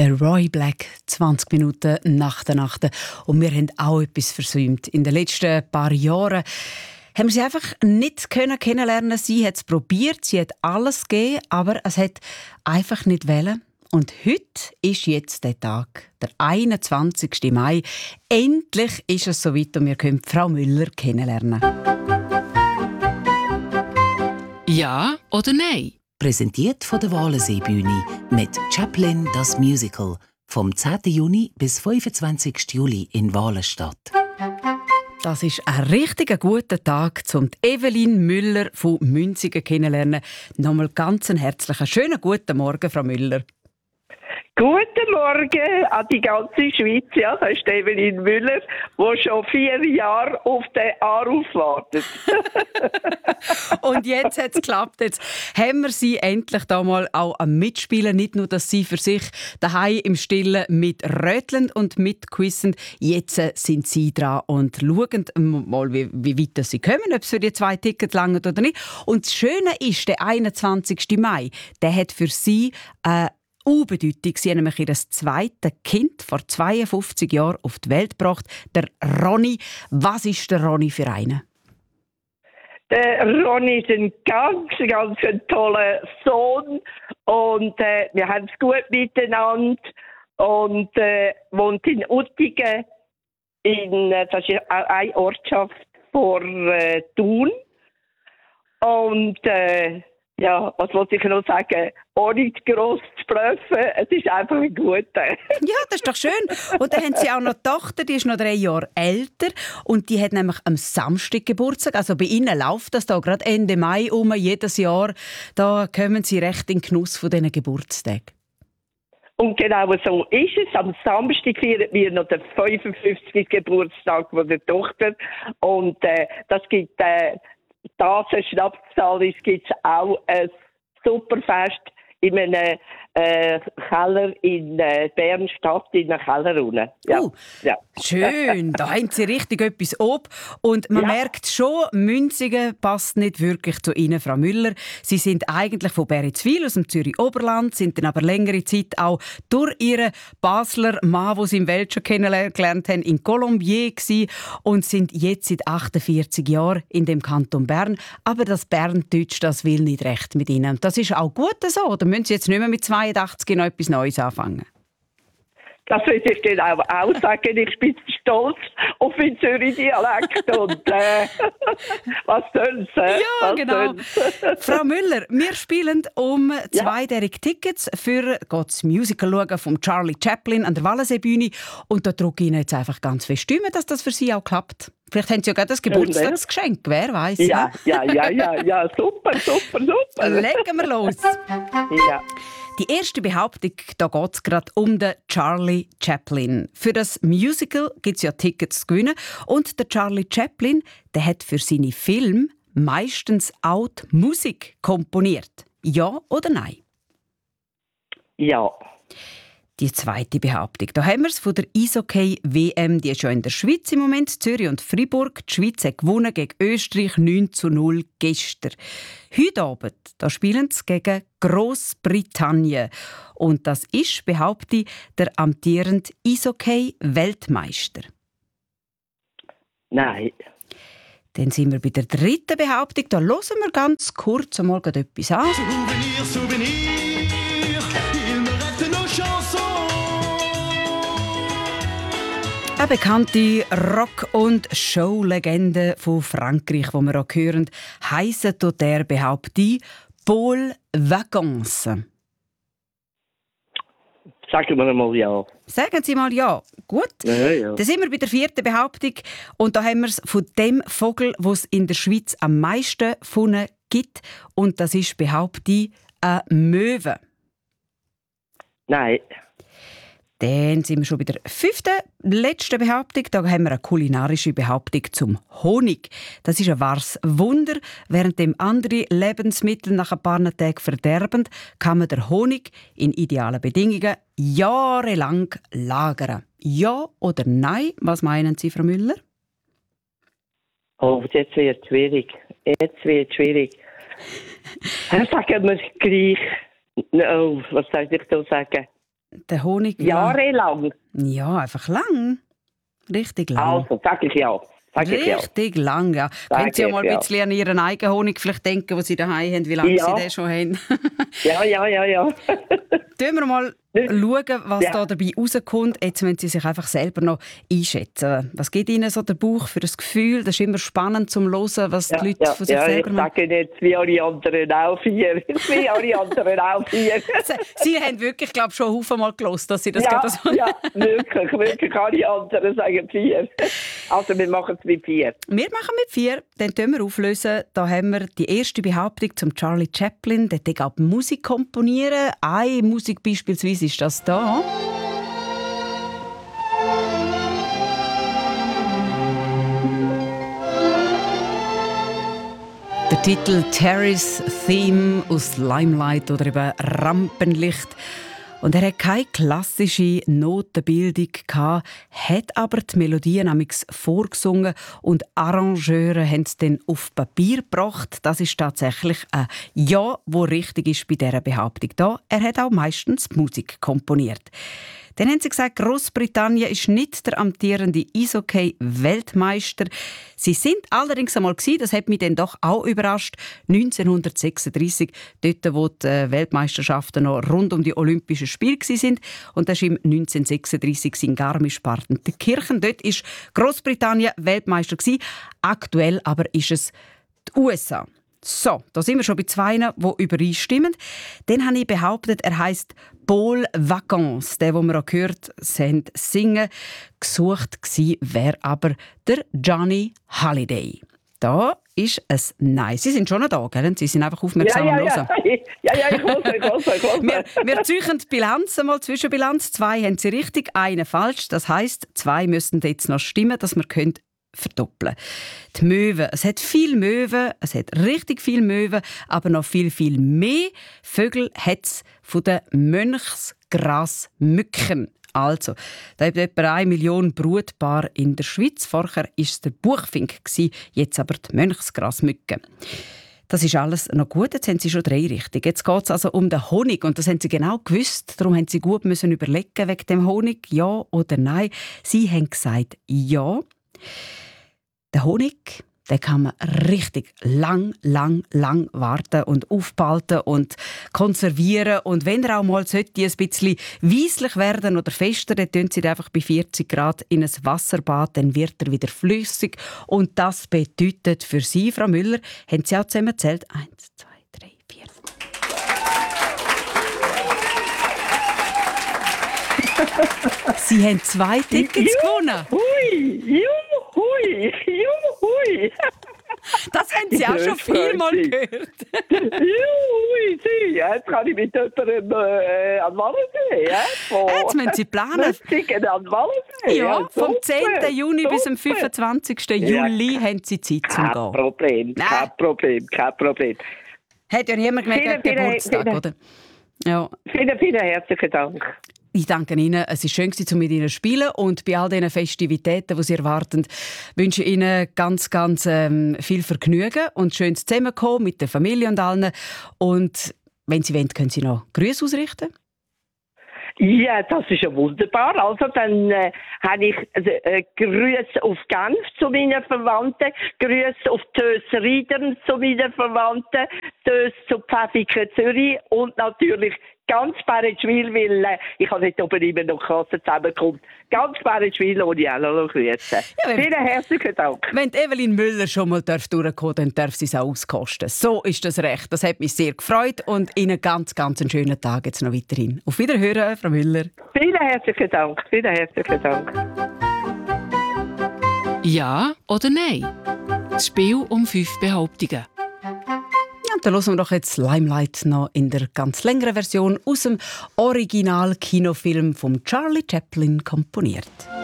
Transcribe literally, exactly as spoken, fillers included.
Der Roy Black, zwanzig Minuten nach der Nacht. Und wir haben auch etwas versäumt. In den letzten paar Jahren haben wir sie einfach nicht können kennenlernen. Sie hat es probiert, sie hat alles gegeben, aber es hat einfach nicht wollen. Und heute ist jetzt der Tag, der einundzwanzigsten Mai. Endlich ist es soweit und wir können Frau Müller kennenlernen. Ja oder nein? Präsentiert von der Walensee-Bühne mit Chaplin das Musical vom zehnten Juni bis fünfundzwanzigsten Juli in Walenstadt. Das ist ein richtig guter Tag, um Evelyn Müller von Münzigen kennenzulernen. Nochmal ganz einen herzlichen, schönen guten Morgen, Frau Müller. Guten Morgen an die ganze Schweiz. Ja, das ist Evelyn Müller, die schon vier Jahre auf den Anruf wartet. Und jetzt hat es geklappt. Jetzt haben wir sie endlich da mal auch am Mitspielen. Nicht nur, dass sie für sich daheim im Stillen mit röteln und mitquissen. Jetzt sind sie dran und schauen mal, wie, wie weit sie kommen, ob es für die zwei Tickets lange oder nicht. Und das Schöne ist, der einundzwanzigsten Mai, der hat für sie äh, Unbedeutung. Sie haben nämlich ihr zweites Kind vor zweiundfünfzig Jahren auf die Welt gebracht, der Ronny. Was ist der Ronny für einen? Der Ronny ist ein ganz, ganz ein toller Sohn und äh, wir haben es gut miteinander und äh, wohnt in Uttigen, in, äh, das ist eine Ortschaft vor äh, Thun. Und äh, ja, was wollte ich noch sagen? Ohne zu gross zu bluffen, es ist einfach ein guter. Ja, das ist doch schön. Und dann haben sie auch noch eine Tochter, die ist noch drei Jahre älter. Und die hat nämlich am Samstag Geburtstag. Also bei ihnen läuft das da gerade Ende Mai um, jedes Jahr. Da kommen sie recht in den Genuss von diesen Geburtstagen. Und genau so ist es. Am Samstag feiern wir noch den fünfundfünfzigsten Geburtstag von der Tochter. Und äh, das gibt... Äh, Das Schnapszahl ist, gibt es auch ein super Fest in einem äh, Keller in äh, Bernstadt, in einem Keller unten. Ja. Uh, ja. Schön, da haben Sie richtig etwas ob. Und man ja. merkt schon, Münzigen passt nicht wirklich zu Ihnen, Frau Müller. Sie sind eigentlich von Berizwil aus dem Zürich-Oberland, sind dann aber längere Zeit auch durch Ihren Basler Mann, den Sie im Welt schon kennengelernt haben, in Colombier gewesen und sind jetzt seit achtundvierzig Jahren in dem Kanton Bern. Aber das Berndeutsch, das will nicht recht mit Ihnen. Und das ist auch gut so. Da müssen Sie jetzt nicht mehr mit zweiundachtzig noch etwas Neues anfangen. Das würde ich dir auch, auch sagen. Ich bin stolz auf den Zürich-Dialekt. Und äh, was soll's? Äh? Ja, was genau. Frau Müller, wir spielen um zwei ja. Tickets für das Musical schauen von Charlie Chaplin an der Walensee-Bühne. Und da drücke ich Ihnen jetzt einfach ganz fest Stimme, dass das für Sie auch klappt. Vielleicht haben Sie ja gerade das Geburtstagsgeschenk, wer weiß. Ja, ja, ja, ja, ja, super, super, super. Legen wir los. Ja. Die erste Behauptung, da geht es gerade um den Charlie Chaplin. Für das Musical gibt es ja Tickets zu gewinnen. Und der Charlie Chaplin, der hat für seine Filme meistens auch die Musik komponiert. Ja oder nein? Ja. Die zweite Behauptung. Da haben wir es von der Eishockey-W M. Die ist ja in der Schweiz im Moment, Zürich und Freiburg. Die Schweiz hat gewonnen gegen Österreich neun zu null gestern. Heute Abend da spielen sie gegen Grossbritannien. Und das ist, behaupte ich, der amtierende Eishockey-Weltmeister. Nein. Dann sind wir bei der dritten Behauptung. Da hören wir ganz kurz einmal etwas an. Souvenir, Souvenir, il me reste nos chansons. Eine bekannte Rock- und Showlegende von Frankreich, die wir auch hören, heisst der behauptet Paul Vacances. Sagen wir mal ja. Sagen Sie mal ja. Gut. Ja, ja. Dann sind wir bei der vierten Behauptung. Und da haben wir es von dem Vogel, den es in der Schweiz am meisten von gibt. Und das ist, behaupte ich, eine Möwe. Nein. Dann sind wir schon bei der fünften, letzten Behauptung. Da haben wir eine kulinarische Behauptung zum Honig. Das ist ein wahres Wunder. Während dem andere Lebensmittel nach ein paar Tagen verderben, kann man den Honig in idealen Bedingungen jahrelang lagern. Ja oder nein? Was meinen Sie, Frau Müller? Oh, jetzt wird es schwierig. Jetzt wird es schwierig. Sagen wir gleich. Oh, was soll ich da sagen? Der Honig... Jahrelang. Ja, einfach lang. Richtig lang. Also, sag ich ja. Sag ich ja. Richtig lang, ja. Sag Können Sie ja ich, mal ein ja. bisschen an Ihren eigenen Honig vielleicht denken, den Sie daheim haben, wie lange Ja. Sie den schon haben. Ja, ja, ja, ja. Schauen wir mal schauen, was Ja. da dabei rauskommt. Jetzt müssen Sie sich einfach selber noch einschätzen. Was gibt Ihnen so der Bauch für das Gefühl? Das ist immer spannend zum Hören, was Ja, die Leute ja, von sich ja, ich selber machen. sage jetzt, wie alle anderen auch vier. Wie alle anderen auch vier. Sie haben wirklich, glaube ich, schon Haufen mal gehört, dass Sie das Ja, gerade so... ja, wirklich, wirklich. Alle anderen sagen vier. Also wir machen es mit vier. Wir machen mit vier, dann tun wir auflösen. Da haben wir die erste Behauptung zum Charlie Chaplin. Der gab Musik komponieren. Eine Musik beispielsweise ist das da. Der Titel «Terry's Theme» aus «Limelight» oder eben «Rampenlicht». Und er hatte keine klassische Notenbildung, hat aber die Melodien amigs vorgesungen und Arrangeure haben es dann auf Papier gebracht. Das ist tatsächlich ein Ja, wo richtig ist bei dieser Behauptung. Da, er hat auch meistens Musik komponiert. Dann haben sie gesagt, Großbritannien ist nicht der amtierende Eishockey-Weltmeister. Sie sind allerdings einmal gewesen, das hat mich dann doch auch überrascht, neunzehnhundertsechsunddreissig, dort wo die Weltmeisterschaften noch rund um die Olympischen Spiele waren. Und das war im neunzehnhundertsechsunddreissig in Garmisch-Partenkirchen. Dort war Großbritannien Weltmeister gewesen. Aktuell aber ist es die U S A. So, da sind wir schon bei zwei, die übereinstimmen. Dann habe ich behauptet, er heisst Paul Vacances. Der, den wir auch gehört haben, singen. Gesucht war wäre aber der Johnny Hallyday. Da ist es Nein. Sie sind schon noch da, gell? Sie sind einfach aufmerksam Ja, am ja, Hören. ja. Ja, ja, ich höre, ich höre, ich höre. Wir, wir ziehen die Bilanz einmal, Zwischenbilanz. Zwei haben sie richtig, eine falsch. Das heisst, zwei müssen jetzt noch stimmen, dass wir können verdoppeln. Die Möwen. Es hat viel Möwen, es hat richtig viel Möwen, aber noch viel, viel mehr Vögel hat es von den Mönchsgrasmücken. Also, da hat etwa eine Million Brutpaare in der Schweiz. Vorher war es der Buchfink, jetzt aber die Mönchsgrasmücke. Das ist alles noch gut, jetzt haben Sie schon drei richtig. Jetzt geht es also um den Honig und das haben Sie genau gewusst. Darum haben Sie gut müssen überlegen wegen dem Honig, ja oder nein. Sie haben gesagt, ja. Der Honig, den kann man richtig lang, lang, lang warten und aufbehalten und konservieren. Und wenn er auch mal sollte, ein bisschen weisslich werden oder fester, dann tun Sie ihn einfach bei vierzig Grad in ein Wasserbad, dann wird er wieder flüssig. Und das bedeutet für Sie, Frau Müller, haben Sie auch zusammen gezählt? Eins, zwei, drei, vier. Sie haben zwei Tickets gewonnen. Hui, juhui, juhui. Das haben Sie auch schon vielmal gehört. Juhui, Sie. Jetzt kann ich mit jemandem äh, an den Wallensee. Ja? Von Jetzt müssen Sie planen. Lustigen an den Wallensee. Ja, vom super, zehnten Juni bis zum super. fünfundzwanzigsten Ja. Juli haben Sie Zeit zum Kein Gehen. Problem, Nein. kein Problem, kein Problem. Hat ja niemand mehr Vielen, gegen vielen, Geburtstag, vielen. oder? Ja. Vielen, vielen herzlichen Dank. Ich danke Ihnen. Es war schön, um mit Ihnen zu spielen. Und bei all diesen Festivitäten, die Sie erwarten, wünsche ich Ihnen ganz, ganz ähm, viel Vergnügen und schönes Zusammenkommen mit der Familie und allen. Und wenn Sie wollen, können Sie noch Grüße ausrichten. Ja, das ist ja wunderbar. Also dann äh, habe ich äh, Grüße auf Genf zu meinen Verwandten, Grüße auf Tös Riedern zu meinen Verwandten, Tös zu Pfäffiken Zürich und natürlich ganz Bärenschwil, weil äh, ich habe nicht oben immer noch Kasse zusammenkommt. Ganz Bärenschwil, wo ich auch noch grüße. Ja, wenn- Vielen herzlichen Dank. Wenn die Evelyn Müller schon mal durchkommen darf, dann darf sie es auch auskosten. So ist das recht. Das hat mich sehr gefreut und Ihnen ganz, ganz einen schönen Tag jetzt noch weiterhin. Auf Wiederhören, Frau Müller. Vielen herzlichen Dank. Vielen herzlichen Dank. Ja oder nein? Das Spiel um fünf Behauptungen. Ja, dann hören wir doch jetzt Limelight noch in der ganz längeren Version aus dem Original-Kinofilm von Charlie Chaplin komponiert.